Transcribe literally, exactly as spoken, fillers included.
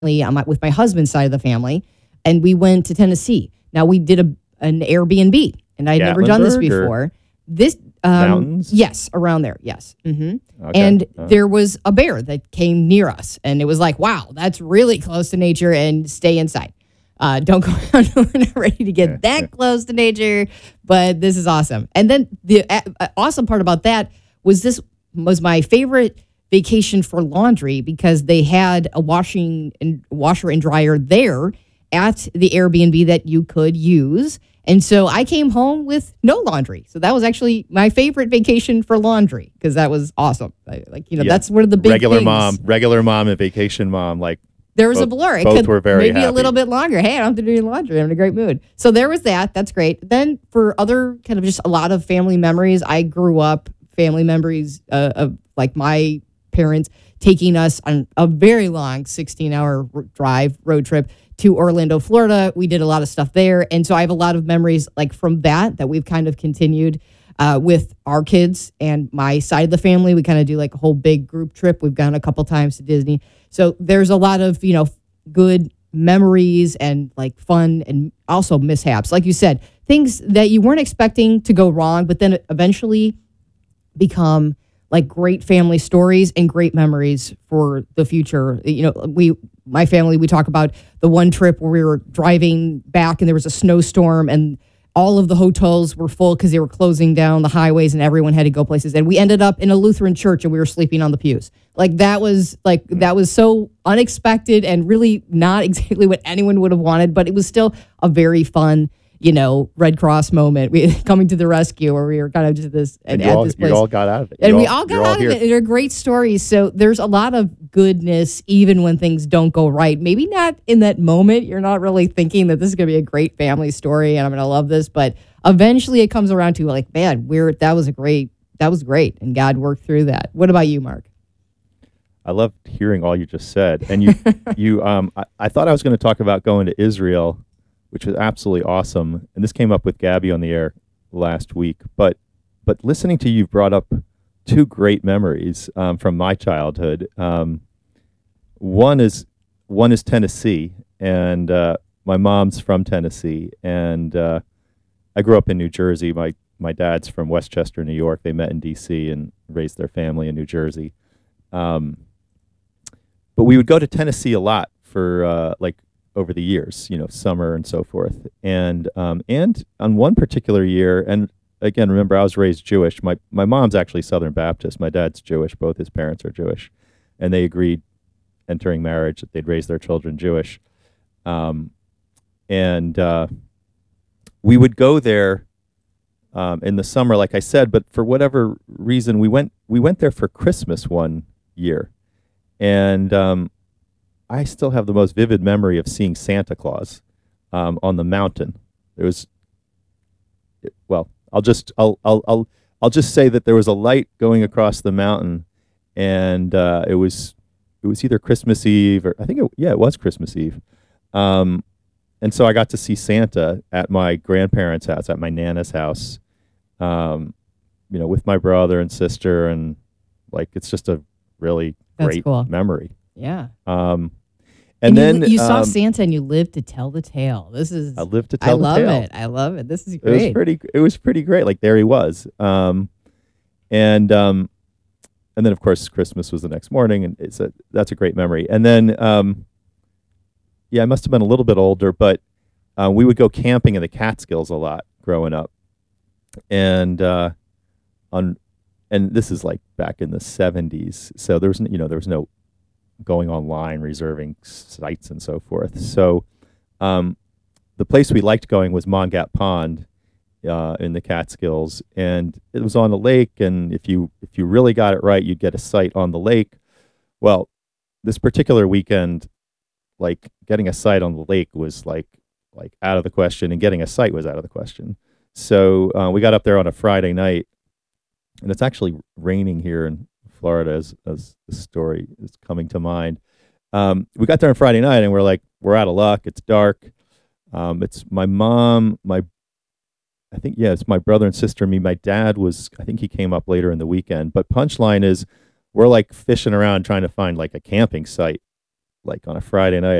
on my, with my husband's side of the family, and we went to Tennessee. Now we did a an Airbnb, and I'd never done this Gatlinburg or before. This um, mountains? yes, around there, yes. hmm Okay. And Uh, there was a bear that came near us, and it was like, wow, that's really close to nature, and stay inside. Uh, don't go out. We're not ready to get that close to nature, but this is awesome. And then the uh, awesome part about that was this was my favorite vacation for laundry, because they had a washing and washer and dryer there at the Airbnb that you could use. And so I came home with no laundry. So that was actually my favorite vacation for laundry, because that was awesome. I, like, you know, Yeah. that's one of the big regular things. mom, regular mom and vacation mom, like There was both, a blur. It both could were very maybe happy. a little bit longer. Hey, I don't have to do any laundry. I'm in a great mood. So there was that. That's great. Then for other kind of just a lot of family memories, I grew up family memories uh, of like my parents taking us on a very long sixteen hour r- drive road trip to Orlando, Florida. We did a lot of stuff there. And so I have a lot of memories like from that that we've kind of continued uh, with our kids and my side of the family. We kind of do like a whole big group trip. We've gone a couple times to Disney. So there's a lot of, you know, good memories and like fun and also mishaps. Like you said, things that you weren't expecting to go wrong, but then eventually become like great family stories and great memories for the future. You know, we, my family, we talk about the one trip where we were driving back and there was a snowstorm and all of the hotels were full because they were closing down the highways and everyone had to go places. And we ended up in a Lutheran church and we were sleeping on the pews. Like that was like, that was so unexpected and really not exactly what anyone would have wanted, but it was still a very fun, you know, Red Cross moment. We coming to the rescue where we were kind of just this and at, you, at all, this you place. all got out of it. And You we all got you're out of here. it. And they're great stories. So there's a lot of goodness even when things don't go right. Maybe not in that moment. You're not really thinking that this is going to be a great family story and I'm going to love this. But eventually it comes around to like, man, we're that was a great, that was great. And God worked through that. What about you, Mark? I loved hearing all you just said. And you, you, um, I, I thought I was going to talk about going to Israel, which was absolutely awesome. And this came up with Gabby on the air last week. But, but listening to you brought up two great memories um, from my childhood. Um, one is one is Tennessee, and uh, my mom's from Tennessee, and uh, I grew up in New Jersey. My my dad's from Westchester, New York. They met in D C and raised their family in New Jersey. Um, but we would go to Tennessee a lot for uh, like over the years, you know, summer and so forth. And um, and on one particular year, and again, remember, I was raised Jewish. My my mom's actually Southern Baptist. My dad's Jewish. Both his parents are Jewish, and they agreed, entering marriage, that they'd raise their children Jewish. Um, and uh, we would go there um, in the summer, like I said. But for whatever reason, we went we went there for Christmas one year, and um, I still have the most vivid memory of seeing Santa Claus um, on the mountain. It was well. I'll just I'll I'll I'll I'll just say that there was a light going across the mountain, and uh, it was it was either Christmas Eve or I think it, yeah it was Christmas Eve, um, and so I got to see Santa at my grandparents' house, at my Nana's house, um, you know, with my brother and sister, and like it's just a really That's great cool. memory. Yeah. Um, and, And, then you, you saw um, Santa and you lived to tell the tale. This is I lived to I tell the love tale. it. I love it. This is It was great. pretty. It was pretty great. Like there he was, um, and um, and then of course Christmas was the next morning, and it's a that's a great memory. And then um, yeah, I must have been a little bit older, but uh, we would go camping in the Catskills a lot growing up, and uh, on and this is like back in the seventies, so there was n- you know there was no going online reserving sites and so forth. So. Um, The place we liked going was Mongap Pond uh, in the Catskills, and it was on a lake. And if you if you really got it right, you'd get a site on the lake. Well, this particular weekend, like getting a site on the lake was like like out of the question, and getting a site was out of the question. So uh, we got up there on a Friday night, and it's actually raining here in Florida as as the story is coming to mind. Um, we got there on Friday night, and we're like, we're out of luck. It's dark. Um, it's my mom, my, I think, yeah, it's my brother and sister and me. My dad was, I think he came up later in the weekend. But punchline is, we're like fishing around trying to find like a camping site like on a Friday night